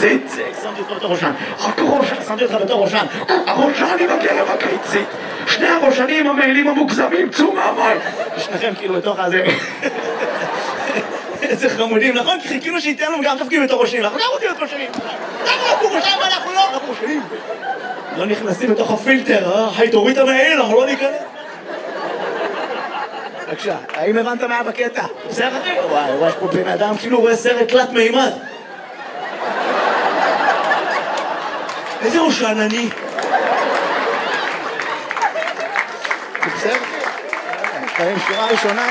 הקיצית, שמתי אותך בתור ראשן, רק ראשן, שמתי אותך בתור ראשן, הראשן עם הגרב הקיצית, שני הראשנים המעילים המוגזמים, צאו מהמים, ושניכם כאילו בתוך הזה, איזה חמודים, נכון? כי חיכינו שייתן לנו גם תפקיד בתור ראשנים, אנחנו גם רוצים להיות ראשנים, אנחנו ראשנים ואנחנו לא, אנחנו ראשנים. לא נכנסים בתוך הפילטר, תוריד את המעיל, אנחנו לא ניכנס. בבקשה, האם הבנת מה בקטע? סרט אחי? וואי, יש פה בן אדם כאילו רואה סרט תלת מימד. איזה ראשן אני? בסדר? חיים שורה ראשונה.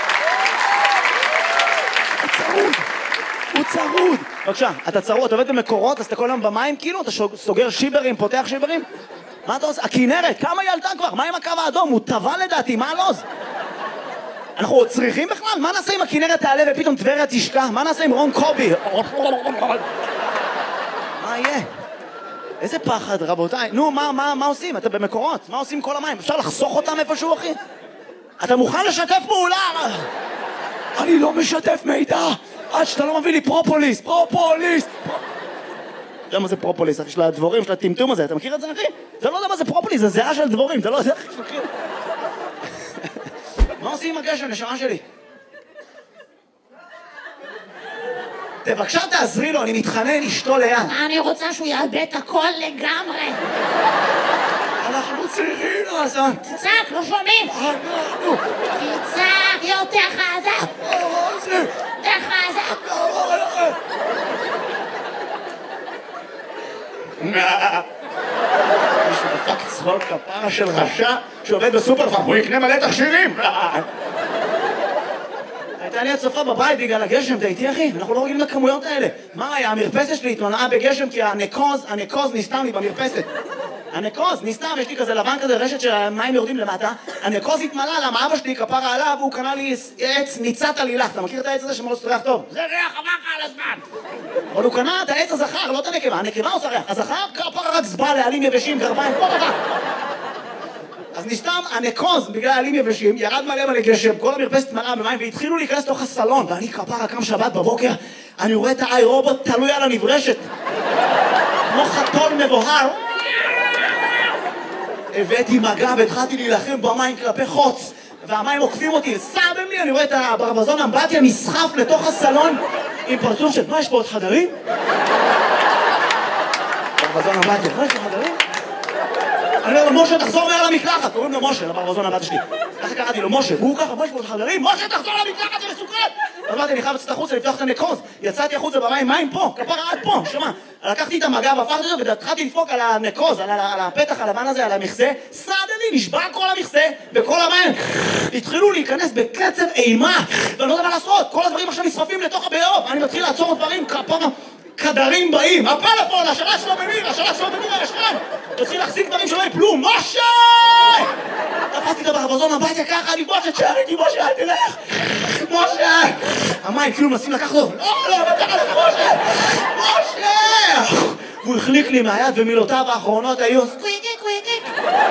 הוא צרוד. הוא צרוד. בבקשה, אתה צרוד, אתה עובד במקורות, אז אתה כל היום במים כאילו? אתה סוגר שיברים, פותח שיברים? מה אתה עושה? הכינרת, כמה היא עלתה כבר? מה עם הקו האדום? הוא טבע לדעתי, מה הלוז? אנחנו עוד צריכים בכלל? מה נעשה אם הכינרת תעלה ופתאום טבריה תשקע? מה נעשה עם רון קובי? מה יהיה? איזה פחד, רבותיי. נו, מה עושים? אתה במקורות. מה עושים כל המים? אפשר לחסוך אותם איפשהו, אחי? אתה מוכן לשתף פעולה? אני לא משתף מידע עד שאתה לא מביא לי פרופוליס. פרופוליס! אתה יודע מה זה פרופוליס, אחי? של הדבורים, של הטמטום הזה. אתה מכיר את זה, אחי? אתה לא יודע מה זה פרופוליס, זה זהה של דבורים. אתה לא יודע, אחי, מכיר? מה עושים עם הגשם, נשמה שלי? בבקשה תעזרי לו, אני מתחנן, אשתו ליד. אני רוצה שהוא יאבד את הכל לגמרי. אנחנו צריכים לעשות. תצעק, לא שומעים. תצעק יותר חזק. יותר חזק. מישהו דפק צחוק כפרה של רשע שעובד בסופרפארם, הוא יקנה מלא תכשירים. הייתה לי הצופה בבית בגלל הגשם, אתה איתי אחי? אנחנו לא רגילים לכמויות האלה. מה היה? המרפסת שלי התמלאה בגשם כי הנקוז נסתם לי במרפסת. הנקוז נסתם, יש לי כזה לבן כזה, רשת שהמים יורדים למטה. הנקוז התמלא, למה אבא שלי כפרה עליו, הוא קנה לי עץ ניצת עלילך. אתה מכיר את העץ הזה שמאוד ריח טוב? זה ריח עבר לך על הזמן. אבל הוא קנה את העץ הזכר, לא את הנקבה. הנקבה עושה ריח. הזכר כפרה רק זבל לעלים יבשים, גרביים, כל דבר. אז נסתם הנקוז בגלל העלים יבשים, ירד מלא גשם, כל המרפסת מלאה במים והתחילו להיכנס לתוך הסלון ואני כפרה קם שבת בבוקר, אני רואה את האי רובוט תלוי על הנברשת כמו חתול מבוהר. הבאתי מגע והתחלתי להילחם במים כלפי חוץ והמים עוקפים אותי, סתם לי, אני רואה את הברווזון אמבטיה נסחף לתוך הסלון עם פרצוף של מה יש פה עוד חדרים? ברווזון אמבטיה, מה יש פה חדרים? אני אומר לו, משה, תחזור מעל המקלחת. קוראים לו משה, לברווזון הבת שלי. ככה קראתי לו, משה, והוא ככה, משה, חברים, משה, תחזור למקלחת, זה מסוכן! אמרתי, אני חייב לצאת החוצה, לפתוח את הנקוז. יצאתי החוצה במים, מים פה, כפרה עד פה, שמע. לקחתי את המגע והפכתי אותו, והתחלתי לדפוק על הנקוז, על הפתח הלבן הזה, על המכסה. סעד לי, נשבר כל המכסה, וכל המים התחילו להיכנס בקצב אימה, ואני לא יודע מה לעשות. כל הדברים עכשיו נשרפים לתוך הבאוב. אני מתחיל לעצור דברים, כפרה כדרים באים, הפלאפון, השלט שלו במיר הישן, תתחיל להחזיק דברים שלא יפלו, משה! תפסתי את הברווזון הביתה ככה, אני משה, תשאר איתי, משה, אל תלך! משה! המים כאילו מנסים לקחת אותו, לא, ככה לך, משה! משה! הוא החליק לי מהיד ומילותיו האחרונות היו סקוויקיק, קוויקיק!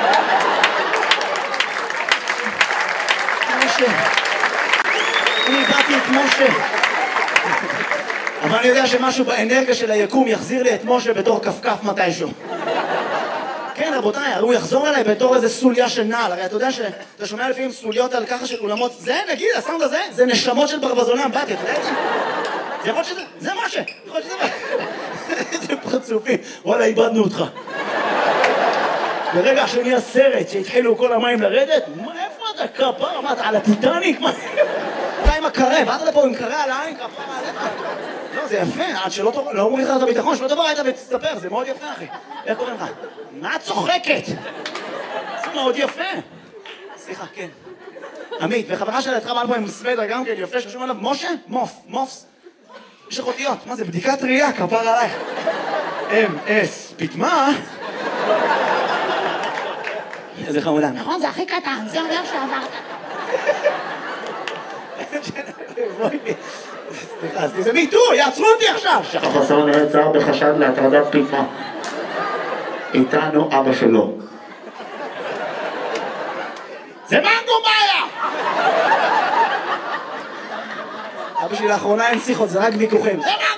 משה! אני איבדתי את משה! אבל אני יודע שמשהו באנרגיה של היקום יחזיר לי את משה בתור כפכף מתישהו. כן, רבותיי, הוא יחזור אליי בתור איזה סוליה של נעל. הרי אתה יודע שאתה שומע לפעמים סוליות על ככה של אולמות. זה, נגיד, הסאונד הזה, זה נשמות של ברווזוני אמבטיה, אתה יודע את זה? זה יכול שזה, זה משה, יכול שזה איזה פרצופים, וואלה, איבדנו אותך. ברגע שנהיה סרט שהתחילו כל המים לרדת, איפה אתה כפר? מה, אתה על הטיטניק? אתה עם הקרה, באת לפה עם קרה על העין, כפר עליך. לא, זה יפה, עד שלא אומרים לך את הביטחון, שלא תבוא היית ותסתפר, זה מאוד יפה, אחי. איך קוראים לך? מה את צוחקת? זה מאוד יפה. סליחה, כן. עמית, וחברה שלה התחרה בעל פה עם סוודר גם כן, יפה, שחושבים עליו, משה? מופס. יש לך אותיות, מה זה? בדיקת ראייה, כפר עלייך. M.S. פתמה? איזה חמודה. נכון, זה הכי קטן, זה אומר שעברת. סליחה, זה מיטו, יעצרו אותי עכשיו! שחר נעצר בחשד להטרדת פתמה. איתנו אבא שלו. זה מנגו מאיה! אבא שלי לאחרונה אין שיחות, זה רק ויכוחים. זה מנגו!